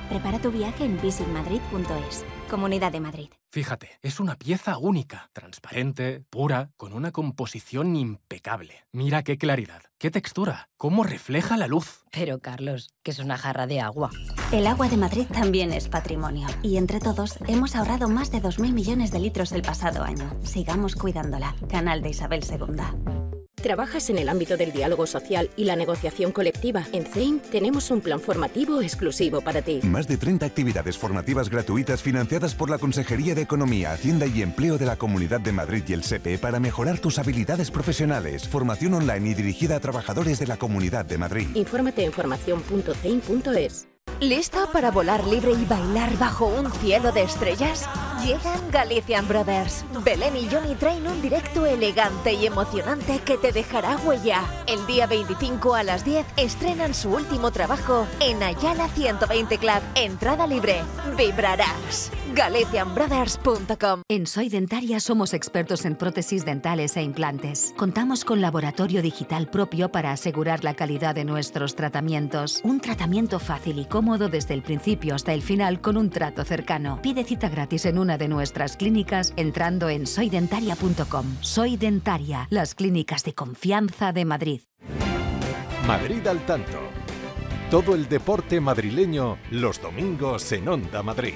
Prepara tu viaje en visitmadrid.es. Comunidad de Madrid. Fíjate, es una pieza única, transparente, pura, con una composición impecable. Mira qué claridad, qué textura, cómo refleja la luz. Pero, Carlos, que es una jarra de agua. El agua de Madrid también es patrimonio. Y entre todos hemos ahorrado más de 2.000 millones de litros el pasado año. Sigamos cuidándola. Canal de Isabel II. ¿Trabajas en el ámbito del diálogo social y la negociación colectiva? En CEIM tenemos un plan formativo exclusivo para ti. Más de 30 actividades formativas gratuitas financiadas por la Consejería de Economía, Hacienda y Empleo de la Comunidad de Madrid y el SEPE para mejorar tus habilidades profesionales. Formación online y dirigida a trabajadores de la Comunidad de Madrid. Infórmate en formación.ceim.es. ¿Lista para volar libre y bailar bajo un cielo de estrellas? Llegan Galician Brothers. Belén y Johnny traen un directo elegante y emocionante que te dejará huella. El día 25 a las 10 estrenan su último trabajo en Ayala 120 Club. Entrada libre. Vibrarás. GalicianBrothers.com. En Soy Dentaria somos expertos en prótesis dentales e implantes. Contamos con laboratorio digital propio para asegurar la calidad de nuestros tratamientos. Un tratamiento fácil y cómodo desde el principio hasta el final con un trato cercano. Pide cita gratis en una de nuestras clínicas entrando en soydentaria.com. Soy Dentaria, las clínicas de confianza de Madrid. Madrid al tanto. Todo el deporte madrileño los domingos en Onda Madrid.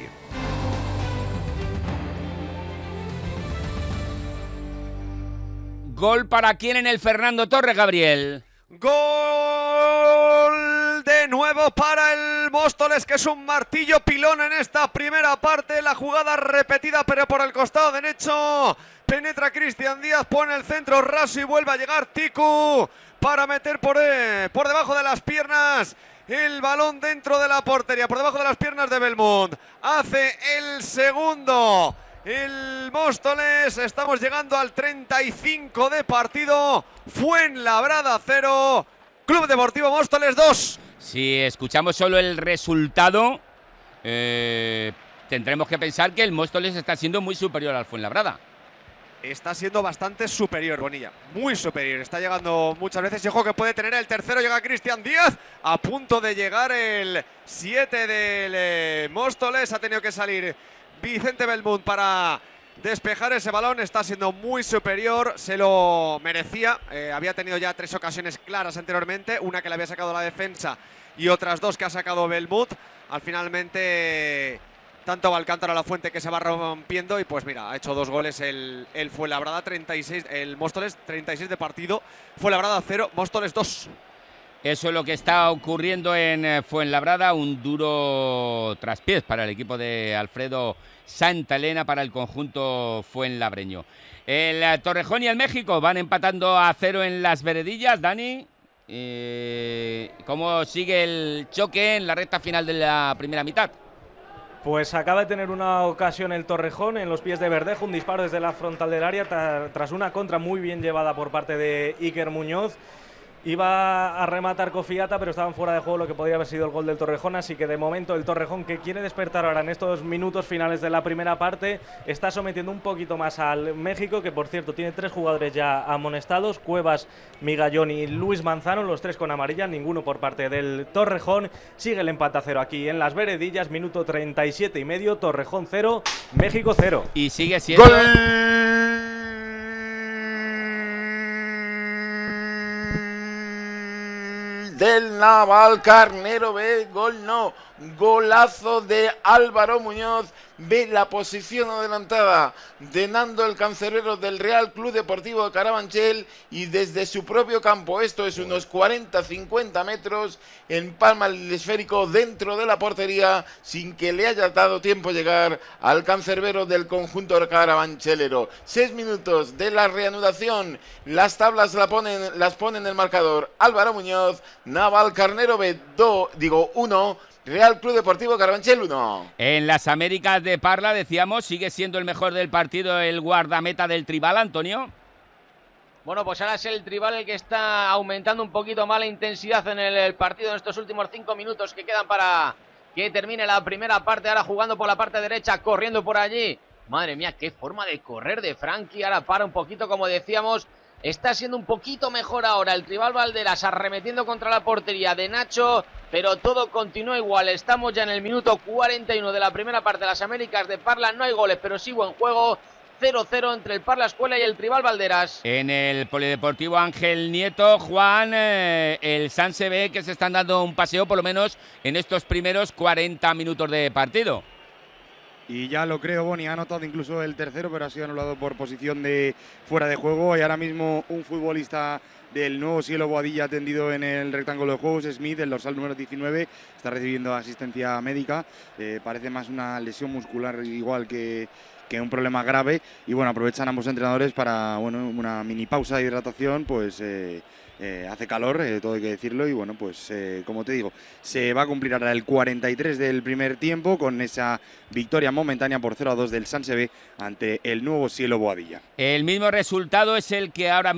¿Gol para quién en el Fernando Torres, Gabriel? Gol de nuevo para el Móstoles, que es un martillo pilón en esta primera parte. La jugada repetida, pero por el costado derecho. Penetra Cristian Díaz, pone el centro raso y vuelve a llegar Tiku para meter por debajo de las piernas el balón dentro de la portería, por debajo de las piernas de Belmont. Hace el segundo el Móstoles. Estamos llegando al 35 de partido. Fuenlabrada 0, Club Deportivo Móstoles 2. Si escuchamos solo el resultado, tendremos que pensar que el Móstoles está siendo muy superior al Fuenlabrada. Está siendo bastante superior, Bonilla, muy superior. Está llegando muchas veces y ojo que puede tener el tercero. Llega Cristian Díaz, a punto de llegar el 7 del Móstoles. Ha tenido que salir Vicente Belmont para despejar ese balón. Está siendo muy superior, se lo merecía. Había tenido ya 3 ocasiones claras anteriormente, una que le había sacado la defensa y otras 2 que ha sacado Belmont. Finalmente, tanto va Alcántara La Fuente que se va rompiendo y pues mira, ha hecho 2 goles el Fuenlabrada, 36, el Móstoles 36 de partido, Fuenlabrada 0, Móstoles 2. Eso es lo que está ocurriendo en Fuenlabrada, un duro traspiés para el equipo de Alfredo Santa Elena, para el conjunto fuenlabreño. El Torrejón y el México van empatando a 0 en las Veredillas. Dani, ¿cómo sigue el choque en la recta final de la primera mitad? Pues acaba de tener una ocasión el Torrejón en los pies de Verdejo, un disparo desde la frontal del área tras una contra muy bien llevada por parte de Iker Muñoz. Iba a rematar Kofiata, pero estaban fuera de juego lo que podría haber sido el gol del Torrejón, así que de momento el Torrejón, que quiere despertar ahora en estos minutos finales de la primera parte, está sometiendo un poquito más al México, que por cierto tiene 3 jugadores ya amonestados: Cuevas, Migallón y Luis Manzano, los 3 con amarilla, ninguno por parte del Torrejón. Sigue el empate a 0 aquí en las Veredillas, minuto 37 y medio, Torrejón 0, México 0. Y sigue siendo... ¡Gol! Del Navalcarnero B, gol no, golazo de Álvaro Muñoz. Ve la posición adelantada de Nando, el cancerbero del Real Club Deportivo de Carabanchel, y desde su propio campo, esto es unos 40-50 metros, empalma el esférico dentro de la portería sin que le haya dado tiempo llegar al cancerbero del conjunto carabanchelero. 6 minutos de la reanudación, las tablas las ponen el marcador Álvaro Muñoz. Navalcarnero B 1, Real Club Deportivo Carabanchel 1. En las Américas de Parla, decíamos, sigue siendo el mejor del partido el guardameta del Tribal, Antonio. Bueno, pues ahora es el Tribal el que está aumentando un poquito más la intensidad en el partido en estos últimos 5 minutos que quedan para que termine la primera parte. Ahora jugando por la parte derecha, corriendo por allí. Madre mía, qué forma de correr de Frankie. Ahora para un poquito, como decíamos, Está siendo un poquito mejor ahora el Tribal Valderas, arremetiendo contra la portería de Nacho, pero todo continúa igual. Estamos ya en el minuto 41 de la primera parte de las Américas de Parla. No hay goles, pero sí buen juego. 0-0 entre el Parla Escuela y el Tribal Valderas. En el Polideportivo Ángel Nieto, Juan, el Sanse ve que se están dando un paseo por lo menos en estos primeros 40 minutos de partido. Y ya lo creo, Boni ha anotado incluso el tercero, pero ha sido anulado por posición de fuera de juego. Y ahora mismo un futbolista del Nuevo Cielo Boadilla tendido en el rectángulo de juegos, Smith, el dorsal número 19, está recibiendo asistencia médica. Parece más una lesión muscular igual que un problema grave. Y bueno, aprovechan ambos entrenadores para una mini pausa de hidratación, pues hace calor, todo hay que decirlo, y bueno, pues como te digo, se va a cumplir ahora el 43 del primer tiempo con esa victoria momentánea por 0-2 del Sanse B ante el Nuevo Cielo Boadilla. El mismo resultado es el que ahora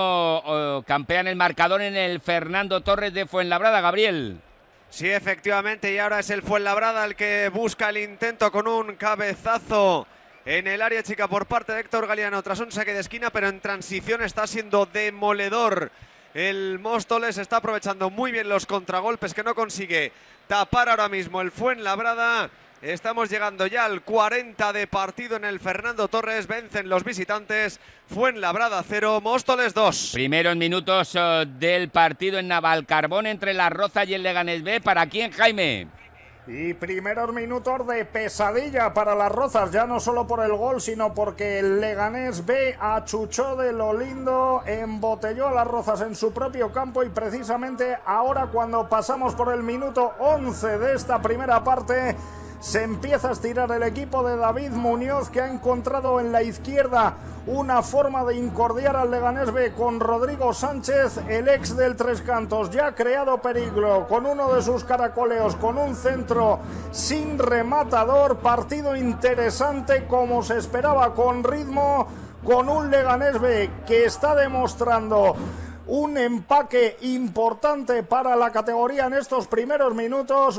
mismo campea en el marcador en el Fernando Torres de Fuenlabrada, Gabriel. Sí, efectivamente, y ahora es el Fuenlabrada el que busca el intento con un cabezazo en el área chica por parte de Héctor Galiano tras un saque de esquina, pero en transición está siendo demoledor. El Móstoles está aprovechando muy bien los contragolpes que no consigue tapar ahora mismo el Fuenlabrada. Estamos llegando ya al 40 de partido en el Fernando Torres. Vencen los visitantes. Fuenlabrada 0, Móstoles 2. Primeros minutos del partido en Navalcarbón entre la Roza y el Leganés B. ¿Para quién, Jaime? Y primeros minutos de pesadilla para las Rozas, ya no solo por el gol, sino porque el Leganés B achuchó de lo lindo, embotelló a las Rozas en su propio campo, y precisamente ahora, cuando pasamos por el minuto 11 de esta primera parte, se empieza a estirar el equipo de David Muñoz, que ha encontrado en la izquierda una forma de incordiar al Leganés B con Rodrigo Sánchez, el ex del Tres Cantos. Ya ha creado peligro con uno de sus caracoleos, con un centro sin rematador. Partido interesante, como se esperaba, con ritmo, con un Leganés B que está demostrando un empaque importante para la categoría en estos primeros minutos.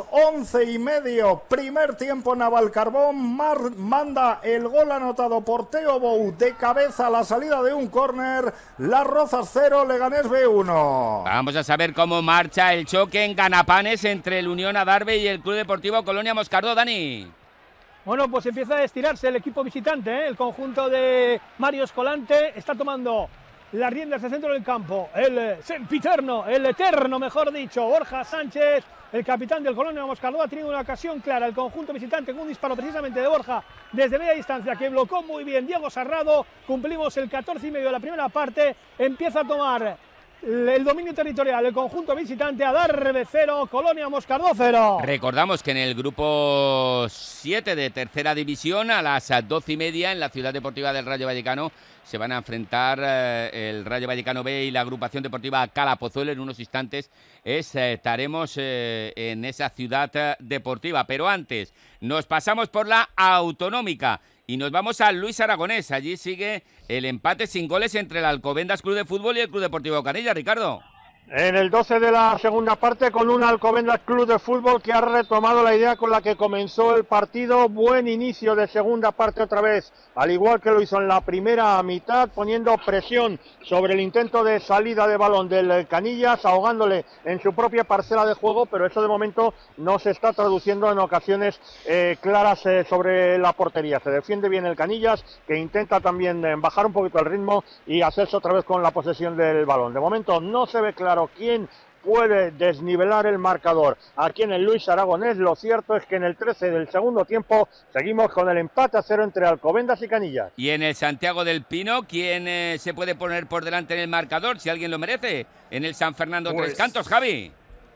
11:30, primer tiempo en Navalcarbón. Manda el gol anotado por Teo Bou de cabeza a la salida de un córner. Las Rozas 0, Leganés B 1. Vamos a saber cómo marcha el choque en Ganapanes entre el Unión Adarve y el Club Deportivo Colonia Moscardó, Dani. Bueno, pues empieza a estirarse el equipo visitante, ¿eh? El conjunto de Mario Escolante está tomando las riendas del centro del campo. El sempiterno, el eterno, mejor dicho, Borja Sánchez, el capitán del Colonia Moscardó, ha tenido una ocasión clara. El conjunto visitante con un disparo precisamente de Borja desde media distancia que blocó muy bien Diego Sarrado. Cumplimos el 14:30 de la primera parte. Empieza a tomar el dominio territorial el conjunto visitante. Adarve 0, Colonia Moscardó 0. Recordamos que en el grupo 7 de tercera división, a las 12:30 en la Ciudad Deportiva del Rayo Vallecano, se van a enfrentar el Rayo Vallecano B y la agrupación deportiva Cala Pozuelo. En unos instantes estaremos en esa ciudad deportiva. Pero antes nos pasamos por la Autonómica y nos vamos a Luis Aragonés. Allí sigue el empate sin goles entre el Alcobendas Club de Fútbol y el Club Deportivo Canilla, Ricardo. En el 12 de la segunda parte, con un Alcobendas Club de Fútbol que ha retomado la idea con la que comenzó el partido. Buen inicio de segunda parte otra vez, al igual que lo hizo en la primera mitad, poniendo presión sobre el intento de salida de balón del Canillas, ahogándole en su propia parcela de juego, pero eso de momento no se está traduciendo en ocasiones claras sobre la portería. Se defiende bien el Canillas, que intenta también bajar un poquito el ritmo y hacerse otra vez con la posesión del balón. De momento no se ve claro quién puede desnivelar el marcador aquí en el Luis Aragonés. Lo cierto es que en el 13 del segundo tiempo seguimos con el empate a 0 entre Alcobendas y Canillas. Y en el Santiago del Pino, ¿quién se puede poner por delante en el marcador, si alguien lo merece? En el San Fernando Tres Cantos, Javi.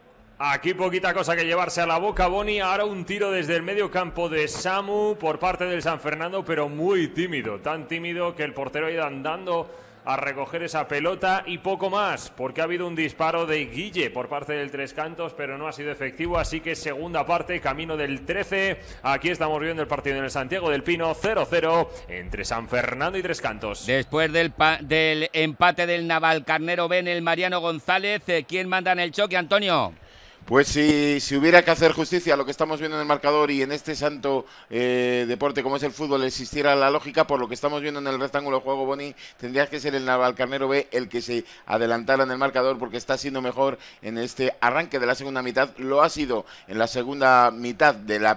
Aquí poquita cosa que llevarse a la boca, Boni. Ahora un tiro desde el medio campo de Samu por parte del San Fernando, pero muy tímido. Tan tímido que el portero ha ido andando a recoger esa pelota y poco más, porque ha habido un disparo de Guille por parte del Tres Cantos, pero no ha sido efectivo. Así que segunda parte, camino del 13. Aquí estamos viendo el partido en el Santiago del Pino, 0-0 entre San Fernando y Tres Cantos. Después del empate del Navalcarnero B en el Mariano González, ¿quién manda en el choque, Antonio? Pues si hubiera que hacer justicia a lo que estamos viendo en el marcador y en este santo deporte como es el fútbol existiera la lógica, por lo que estamos viendo en el rectángulo de juego, Boni, tendría que ser el Navalcarnero B el que se adelantara en el marcador, porque está siendo mejor en este arranque de la segunda mitad. Lo ha sido en la segunda mitad de la